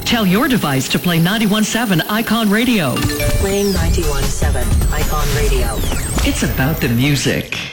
Tell your device to play 91.7 Icon Radio. Playing 91.7 Icon Radio. It's about the music.